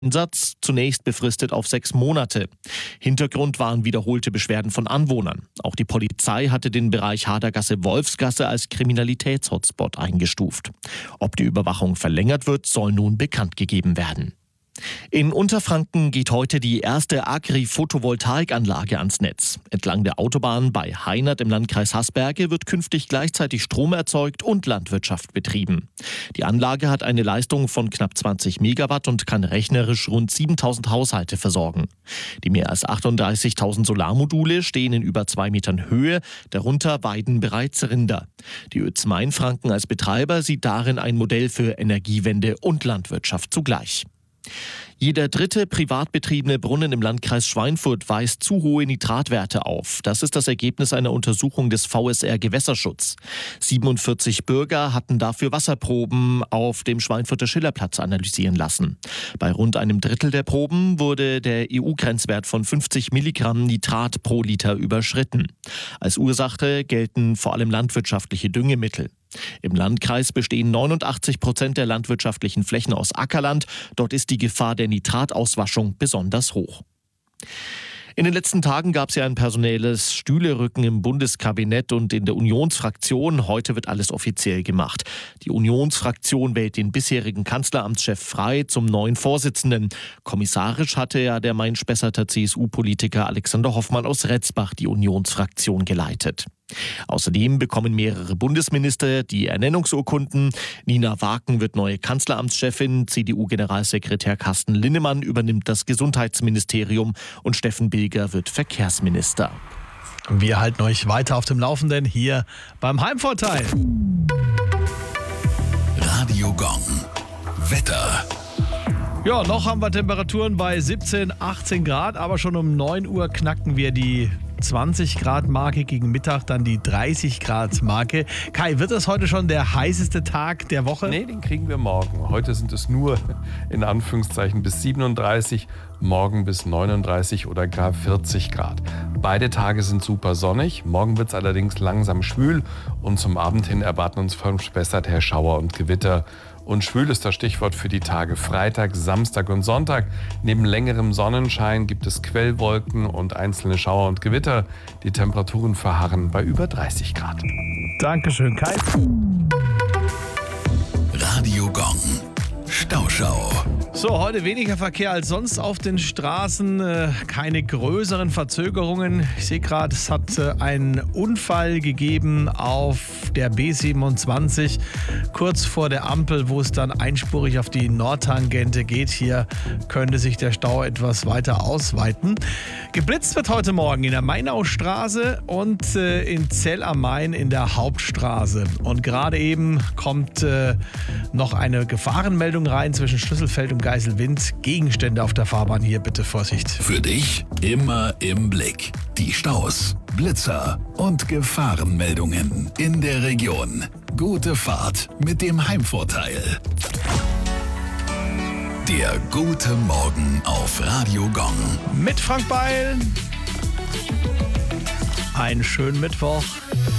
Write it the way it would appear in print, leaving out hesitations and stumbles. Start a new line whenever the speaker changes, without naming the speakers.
Einsatz zunächst befristet auf 6 Monate. Hintergrund waren wiederholte Beschwerden von Anwohnern. Auch die Polizei hatte den Bereich Hadergasse-Wolfsgasse als Kriminalitätshotspot eingestuft. Ob die Überwachung verlängert wird, soll nun bekannt gegeben werden. In Unterfranken geht heute die erste Agri-Photovoltaikanlage ans Netz. Entlang der Autobahn bei Heinert im Landkreis Haßberge wird künftig gleichzeitig Strom erzeugt und Landwirtschaft betrieben. Die Anlage hat eine Leistung von knapp 20 Megawatt und kann rechnerisch rund 7.000 Haushalte versorgen. Die mehr als 38.000 Solarmodule stehen in über 2 Metern Höhe, darunter weiden bereits Rinder. Die ÖZ Mainfranken als Betreiber sieht darin ein Modell für Energiewende und Landwirtschaft zugleich. Jeder dritte privat betriebene Brunnen im Landkreis Schweinfurt weist zu hohe Nitratwerte auf. Das ist das Ergebnis einer Untersuchung des VSR Gewässerschutz. 47 Bürger hatten dafür Wasserproben auf dem Schweinfurter Schillerplatz analysieren lassen. Bei rund einem Drittel der Proben wurde der EU-Grenzwert von 50 Milligramm Nitrat pro Liter überschritten. Als Ursache gelten vor allem landwirtschaftliche Düngemittel. Im Landkreis bestehen 89% der landwirtschaftlichen Flächen aus Ackerland. Dort ist die Gefahr der Nitratauswaschung besonders hoch. In den letzten Tagen gab es ja ein personelles Stühlerücken im Bundeskabinett und in der Unionsfraktion. Heute wird alles offiziell gemacht. Die Unionsfraktion wählt den bisherigen Kanzleramtschef Frey zum neuen Vorsitzenden. Kommissarisch hatte ja der Main-Spessarter CSU-Politiker Alexander Hoffmann aus Retzbach die Unionsfraktion geleitet. Außerdem bekommen mehrere Bundesminister die Ernennungsurkunden. Nina Waken wird neue Kanzleramtschefin, CDU-Generalsekretär Carsten Linnemann übernimmt das Gesundheitsministerium und Steffen Bilger wird Verkehrsminister.
Wir halten euch weiter auf dem Laufenden hier beim Heimvorteil.
Radio Gong. Wetter.
Ja, noch haben wir Temperaturen bei 17, 18 Grad, aber schon um 9 Uhr knacken wir die 20 Grad Marke, gegen Mittag dann die 30 Grad Marke. Kai, wird das heute schon der heißeste Tag der Woche?
Nee, den kriegen wir morgen. Heute sind es nur in Anführungszeichen bis 37, morgen bis 39 oder gar 40 Grad. Beide Tage sind super sonnig, morgen wird es allerdings langsam schwül und zum Abend hin erwarten uns verspessert her Schauer und Gewitter. Und schwül ist das Stichwort für die Tage Freitag, Samstag und Sonntag. Neben längerem Sonnenschein gibt es Quellwolken und einzelne Schauer und Gewitter. Die Temperaturen verharren bei über 30 Grad.
Dankeschön, Kai.
Radio Gong. Stauschau.
So, heute weniger Verkehr als sonst auf den Straßen, keine größeren Verzögerungen. Ich sehe gerade, es hat einen Unfall gegeben auf der B27, kurz vor der Ampel, wo es dann einspurig auf die Nordtangente geht. Hier könnte sich der Stau etwas weiter ausweiten. Geblitzt wird heute Morgen in der Mainaustraße und in Zell am Main in der Hauptstraße. Und gerade eben kommt noch eine Gefahrenmeldung rein zwischen Schlüsselfeld und Geiselwind. Gegenstände auf der Fahrbahn hier, bitte Vorsicht.
Für dich immer im Blick. Die Staus, Blitzer und Gefahrenmeldungen in der Region. Gute Fahrt mit dem Heimvorteil. Der gute Morgen auf Radio Gong.
Mit Frank Beil. Einen schönen Mittwoch.